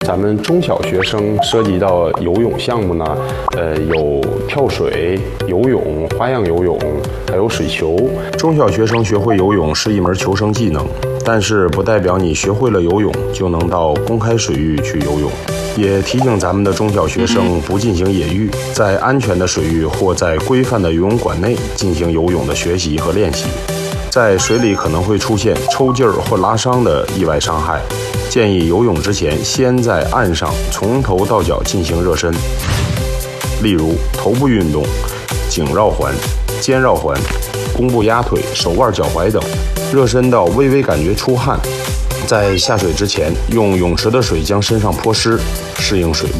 咱们中小学生涉及到游泳项目呢，有跳水、游泳、花样游泳，还有水球。 中小学生学会游泳是一门求生技能，但是不代表你学会了游泳就能到公开水域去游泳。也提醒咱们的中小学生不进行野浴，在安全的水域或在规范的游泳馆内进行游泳的学习和练习。在水里可能会出现抽筋儿或拉伤的意外伤害，建议游泳之前先在岸上从头到脚进行热身，例如头部运动、颈绕环、肩绕环、弓步压腿、手腕脚踝等，热身到微微感觉出汗。在下水之前，用泳池的水将身上泼湿，适应水